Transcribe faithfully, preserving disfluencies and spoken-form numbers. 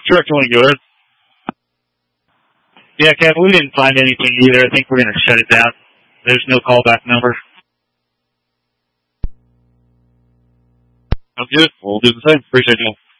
Sure, can we go ahead? Yeah, Kevin, we didn't find anything either. I think we're going to shut it down. There's no callback number. Sounds good. We'll do the same. Appreciate you.